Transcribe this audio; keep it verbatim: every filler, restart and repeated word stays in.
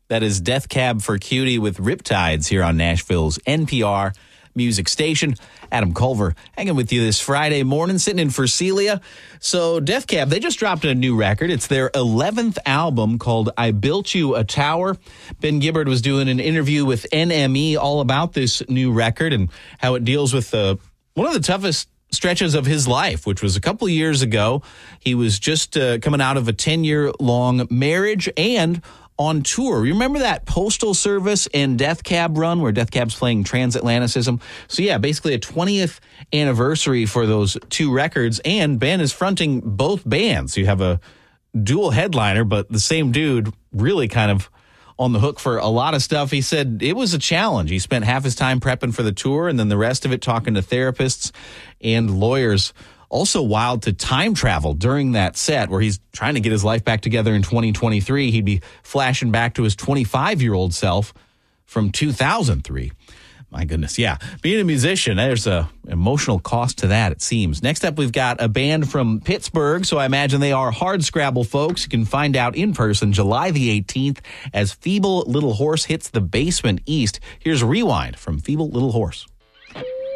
That is Death Cab for Cutie with Riptides here on Nashville's N P R Music Station. Adam Culver hanging with you this Friday morning, sitting in for Celia. So Death Cab, they just dropped a new record. It's their eleventh album called I Built You a Tower. Ben Gibbard was doing an interview with N M E all about this new record and how it deals with uh, one of the toughest stretches of his life, which was a couple of years ago. He was just uh, coming out of a ten-year-long marriage and on tour. Remember that Postal Service and Death Cab run where Death Cab's playing Transatlanticism? So yeah, basically a twentieth anniversary for those two records, and Ben is fronting both bands. You have a dual headliner, but the same dude really kind of on the hook for a lot of stuff. He said it was a challenge. He spent half his time prepping for the tour and then the rest of it talking to therapists and lawyers. Also wild to time travel during that set where he's trying to get his life back together in twenty twenty-three. He'd be flashing back to his twenty-five-year-old self from two thousand three. My goodness, yeah. Being a musician, there's a emotional cost to that, it seems. Next up, we've got a band from Pittsburgh, so I imagine they are Hardscrabble folks. You can find out in person July the eighteenth as Feeble Little Horse hits the Basement East. Here's Rewind from Feeble Little Horse.